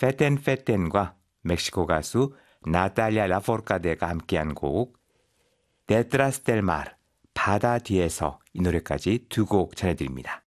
페텐 페텐과 멕시코 가수 나탈리아 라포르카데가 함께한 곡 데트라스 델 마르 바다 뒤에서 이 노래까지 두 곡 전해드립니다.